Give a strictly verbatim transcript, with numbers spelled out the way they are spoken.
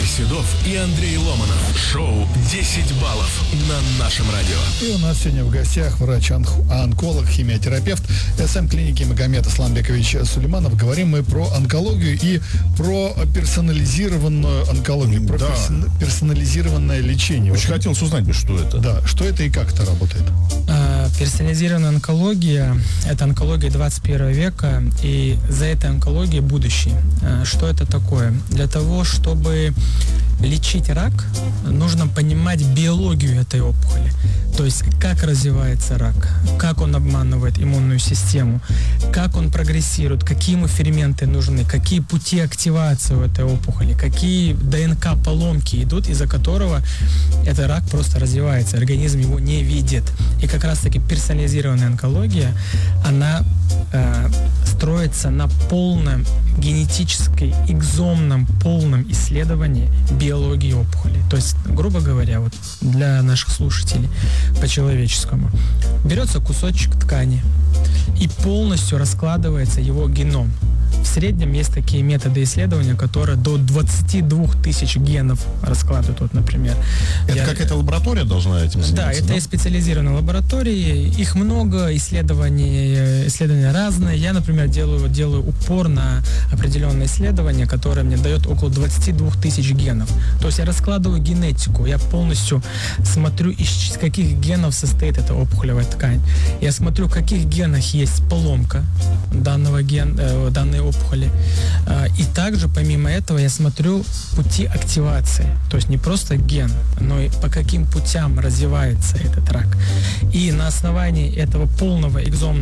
Седов и Андрей Ломанов. Шоу «десять баллов» на нашем радио. И у нас сегодня в гостях врач-онколог, химиотерапевт эс эм-клиники Магомед Асланбекович Сулейманов. Говорим мы про онкологию и про персонализированную онкологию, про да. персонализированное лечение. Очень вот, хотелось узнать, что это. Да, что это и как это работает? А, персонализированная онкология – это онкология двадцать первого века, и за этой онкологией будущее. А, что это такое? Для того, чтобы лечить рак, нужно понимать биологию этой опухоли. То есть, как развивается рак, как он обманывает иммунную систему, как он прогрессирует, какие ему ферменты нужны, какие пути активации у этой опухоли, какие ДНК-поломки идут, из-за которого этот рак просто развивается, организм его не видит. И как раз-таки персонализированная онкология, она э, строится на полном генетически экзомном полном исследовании биологии опухоли. То есть, грубо говоря, вот для наших слушателей по-человеческому, берется кусочек ткани и полностью раскладывается его геном. В среднем есть такие методы исследования, которые до двадцать два тысяч генов раскладывают. Вот, например. Это я... какая-то лаборатория должна этим заниматься? Да, это да? и специализированные лаборатории. Их много, исследований, исследования разные. Я, например, делаю, делаю упор на определенные исследования, которые мне дают около двадцать два тысяч генов. То есть я раскладываю генетику, я полностью смотрю, из каких генов состоит эта опухолевая ткань. Я смотрю, в каких генах есть поломка данного ген, э, данной опухоли. И также, помимо этого, я смотрю пути активации. То есть не просто ген, но и по каким путям развивается этот рак. И на основании этого полного экзомного